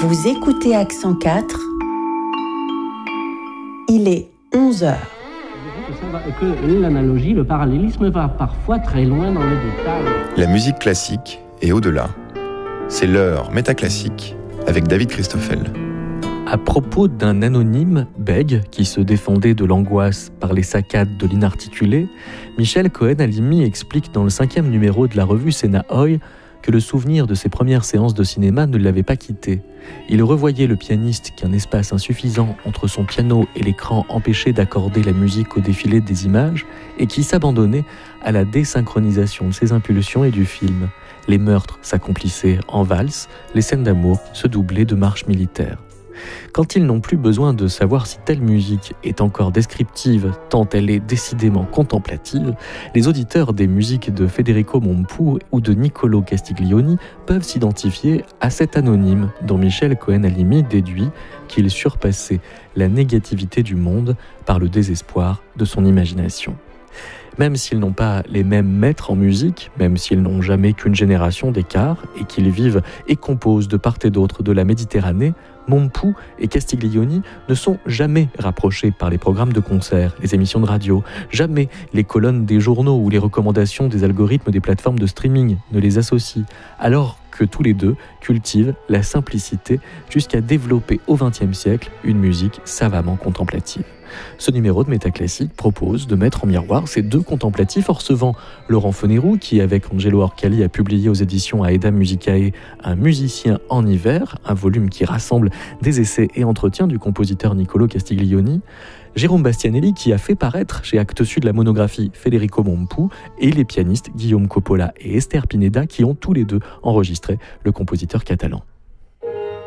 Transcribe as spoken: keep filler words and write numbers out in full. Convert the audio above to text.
Vous écoutez Accent quatre. Il est onze heures. Que l'analogie, le parallélisme va parfois très loin dans les détails. La musique classique et au-delà. C'est l'heure métaclassique avec David Christoffel. À propos d'un anonyme, Bègue, qui se défendait de l'angoisse par les saccades de l'inarticulé, Michel Cohen-Halimi explique dans le cinquième numéro de la revue Sénat Oeil que le souvenir de ses premières séances de cinéma ne l'avait pas quitté. Il revoyait le pianiste qu'un espace insuffisant entre son piano et l'écran empêchait d'accorder la musique au défilé des images et qui s'abandonnait à la désynchronisation de ses impulsions et du film. Les meurtres s'accomplissaient en valse, les scènes d'amour se doublaient de marches militaires. Quand ils n'ont plus besoin de savoir si telle musique est encore descriptive tant elle est décidément contemplative, les auditeurs des musiques de Federico Mompou ou de Niccolò Castiglioni peuvent s'identifier à cet anonyme dont Michel Cohen-Halimi déduit qu'il surpassait la négativité du monde par le désespoir de son imagination. Même s'ils n'ont pas les mêmes maîtres en musique, même s'ils n'ont jamais qu'une génération d'écart et qu'ils vivent et composent de part et d'autre de la Méditerranée, Mompou et Castiglioni ne sont jamais rapprochés par les programmes de concert, les émissions de radio. Jamais les colonnes des journaux ou les recommandations des algorithmes des plateformes de streaming ne les associent, alors que tous les deux cultivent la simplicité jusqu'à développer au vingtième siècle une musique savamment contemplative. Ce numéro de Métaclassique propose de mettre en miroir ces deux contemplatifs en recevant Laurent Fonerou, qui avec Angelo Orcali a publié aux éditions Aeda Musicae Un musicien en hiver, un volume qui rassemble des essais et entretiens du compositeur Niccolò Castiglioni, Jérôme Bastianelli qui a fait paraître chez Actes Sud la monographie Federico Mompou et les pianistes Guillaume Coppola et Esther Pineda qui ont tous les deux enregistré le compositeur catalan.